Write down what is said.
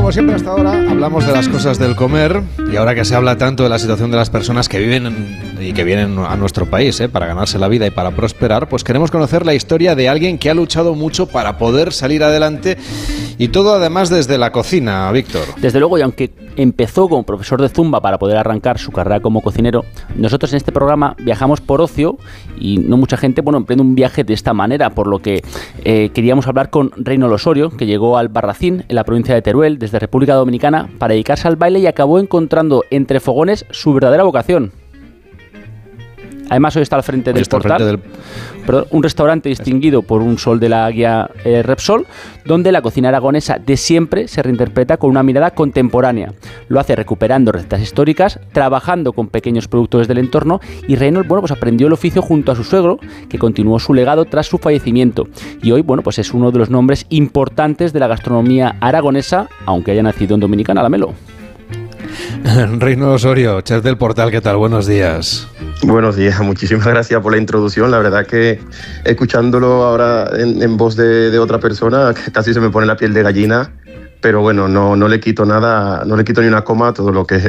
como siempre hasta ahora, hablamos de las cosas del comer, y ahora que se habla tanto de la situación de las personas que viven y que vienen a nuestro país para ganarse la vida y para prosperar, pues queremos conocer la historia de alguien que ha luchado mucho para poder salir adelante, y todo además desde la cocina, Víctor. Desde luego, y aunque empezó como profesor de Zumba para poder arrancar su carrera como cocinero, nosotros en este programa viajamos por ocio y no mucha gente, emprende un viaje de esta manera, por lo que queríamos hablar con Reynold Osorio, que llegó al Barracín, en la provincia de Teruel, desde República Dominicana, para dedicarse al baile y acabó encontrando entre fogones su verdadera vocación. Además, hoy está al frente del Portal, un restaurante distinguido por un sol de la guía Repsol, donde la cocina aragonesa de siempre se reinterpreta con una mirada contemporánea. Lo hace recuperando recetas históricas, trabajando con pequeños productores del entorno, y Reynold, aprendió el oficio junto a su suegro, que continuó su legado tras su fallecimiento. Y hoy, es uno de los nombres importantes de la gastronomía aragonesa, aunque haya nacido en Dominicana, la Melo. Reynold Osorio, chef del Portal, ¿qué tal? Buenos días. Buenos días, muchísimas gracias por la introducción. La verdad que escuchándolo ahora en voz de otra persona, casi se me pone la piel de gallina, pero bueno, no le quito nada, no le quito ni una coma a todo lo que